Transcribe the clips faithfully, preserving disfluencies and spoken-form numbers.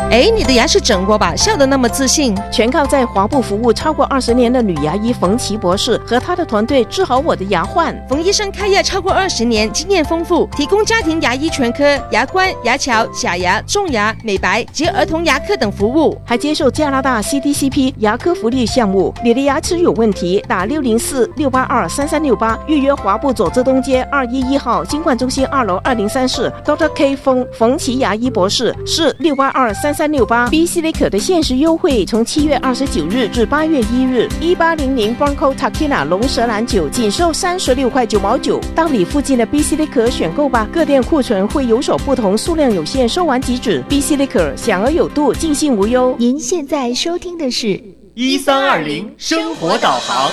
哎，你的牙是整过吧？笑得那么自信。 全靠在华部服务超过二十年的女牙医冯琦博士和她的团队治好我的牙患。 冯医生开业超过二十年，经验丰富，提供家庭牙医全科、牙冠、牙桥、假牙、种牙、美白及儿童牙科等服务， 还接受加拿大 C D C P 牙科福利项目。你的牙齿有问题，打六零四六八二三三六八预约华部佐治东街二一一号金冠中心二楼二零三室 Doctor K 冯冯琦牙医博士，是六八二三三六八。B C Liquor 的限时优惠从七月二十九日至八月一日，一八零零 Bronco Tequila 龙舌兰酒仅售三十六块九毛九。到你附近的 B C Liquor 选购吧，各店库存会有所不同，数量有限，售完即止。B C Liquor 享而有度，尽兴无忧。 您现在收听的是一三二零生活导航。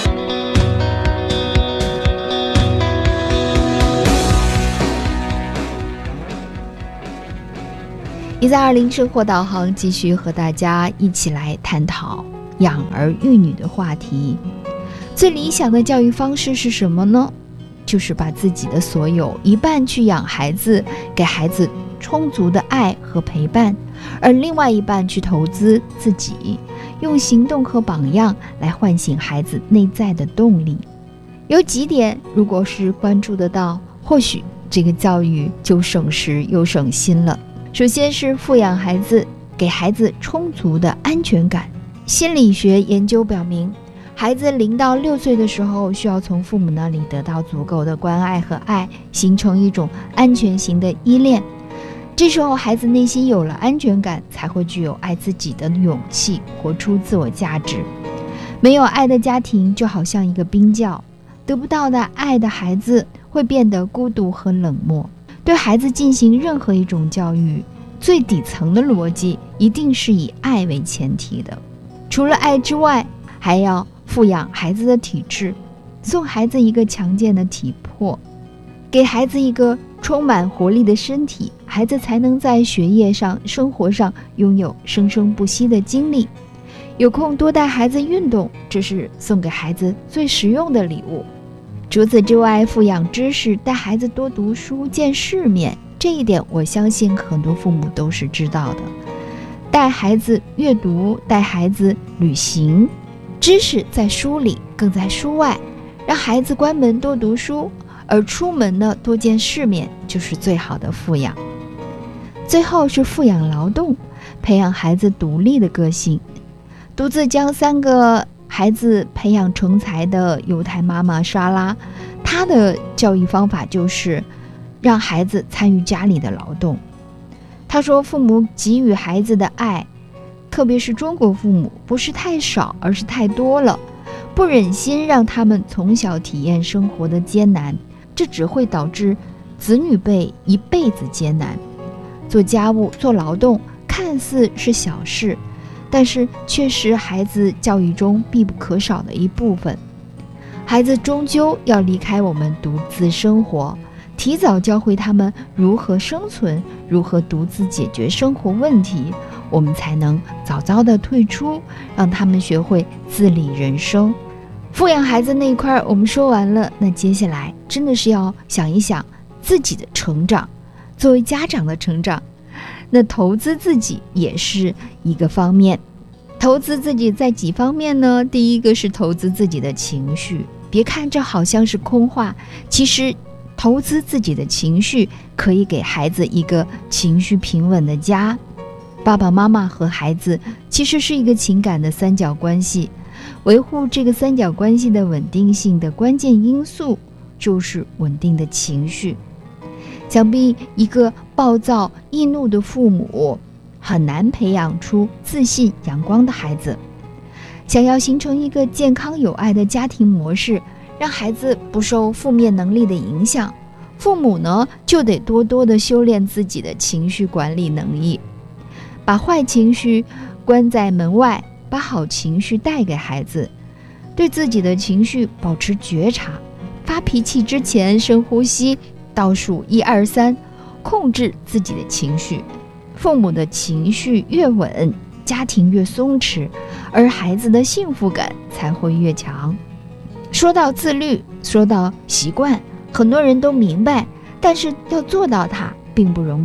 一三二零生活导航继续和大家一起来探讨养儿育女的话题。最理想的教育方式是什么呢？就是把自己的所有一半去养孩子，给孩子充足的爱和陪伴，而另外一半去投资自己，用行动和榜样来唤醒孩子内在的动力。有几点如果是关注得到，或许这个教育就省时又省心了。首先是富养孩子，给孩子充足的安全感。心理学研究表明，孩子零到六岁的时候，需要从父母那里得到足够的关爱和爱，形成一种安全型的依恋。这时候孩子内心有了安全感，才会具有爱自己的勇气，活出自我价值。没有爱的家庭就好像一个冰窖，得不到的爱的孩子会变得孤独和冷漠。对孩子进行任何一种教育，最底层的逻辑一定是以爱为前提的。除了爱之外，还要富养孩子的体质，送孩子一个强健的体魄，给孩子一个充满活力的身体，孩子才能在学业上、生活上拥有生生不息的精力。有空多带孩子运动，这是送给孩子最实用的礼物。除此之外，富养知识，带孩子多读书，见世面，这一点我相信很多父母都是知道的。带孩子阅读，带孩子旅行，知识在书里，更在书外，让孩子关门多读书，而出门呢多见世面，就是最好的富养。最后是富养劳动，培养孩子独立的个性。独自将三个孩子培养成才的犹太妈妈莎拉，她的教育方法就是让孩子参与家里的劳动。她说，父母给予孩子的爱，特别是中国父母，不是太少，而是太多了，不忍心让他们从小体验生活的艰难，这只会导致子女辈一辈子艰难。做家务、做劳动看似是小事，但是却是孩子教育中必不可少的一部分。孩子终究要离开我们独自生活，提早教会他们如何生存，如何独自解决生活问题，我们才能早早的退出，让他们学会自理人生。富养孩子那一块我们说完了，那接下来真的是要想一想自己的成长，作为家长的成长，那投资自己也是一个方面。投资自己在几方面呢？第一个是投资自己的情绪，别看这好像是空话，其实投资自己的情绪可以给孩子一个情绪平稳的家。爸爸妈妈和孩子其实是一个情感的三角关系，维护这个三角关系的稳定性的关键因素就是稳定的情绪。想必一个暴躁易怒的父母很难培养出自信阳光的孩子。想要形成一个健康有爱的家庭模式，让孩子不受负面能力的影响，父母呢就得多多的修炼自己的情绪管理能力，把坏情绪关在门外，把好情绪带给孩子，对自己的情绪保持觉察，发脾气之前深呼吸，倒数一二三，控制自己的情绪。父母的情绪越稳，家庭越松弛，而孩子的幸福感才会越强。说到自律，说到习惯，很多人都明白，但是要做到它并不容易。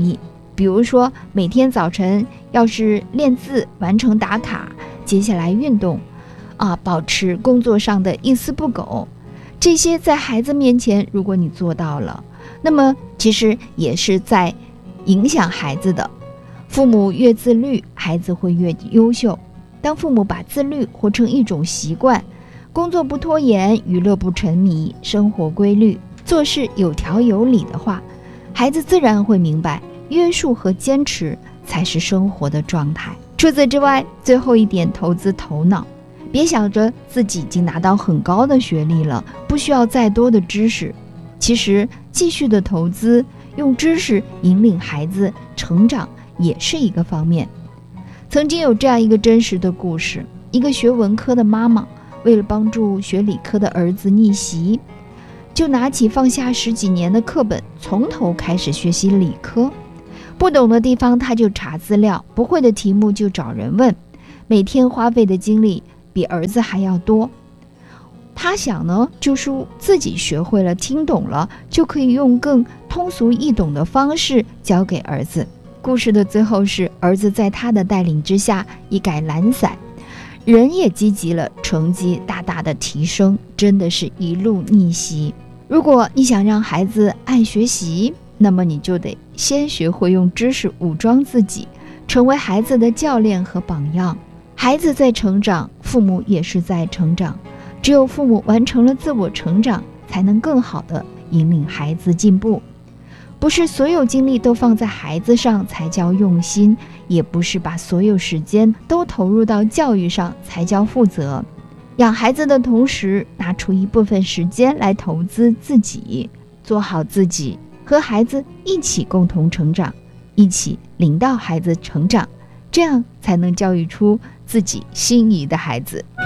比如说每天早晨要是练字完成打卡，接下来运动啊，保持工作上的一丝不苟，这些在孩子面前如果你做到了，那么其实也是在影响孩子的。父母越自律，孩子会越优秀。当父母把自律活成一种习惯，工作不拖延，娱乐不沉迷，生活规律，做事有条有理的话，孩子自然会明白，约束和坚持才是生活的状态。除此之外，最后一点，投资头脑。别想着自己已经拿到很高的学历了，不需要再多的知识。其实继续的投资，用知识引领孩子成长也是一个方面。曾经有这样一个真实的故事，一个学文科的妈妈为了帮助学理科的儿子逆袭，就拿起放下十几年的课本，从头开始学习理科。不懂的地方他就查资料，不会的题目就找人问，每天花费的精力比儿子还要多。他想呢，就是自己学会了，听懂了，就可以用更通俗易懂的方式教给儿子。故事的最后是，儿子在他的带领之下一改懒散，人也积极了，成绩大大的提升，真的是一路逆袭。如果你想让孩子爱学习，那么你就得先学会用知识武装自己，成为孩子的教练和榜样。孩子在成长，父母也是在成长，只有父母完成了自我成长，才能更好地引领孩子进步。不是所有精力都放在孩子上才叫用心，也不是把所有时间都投入到教育上才叫负责。养孩子的同时，拿出一部分时间来投资自己，做好自己，和孩子一起共同成长，一起领导孩子成长，这样才能教育出自己心仪的孩子。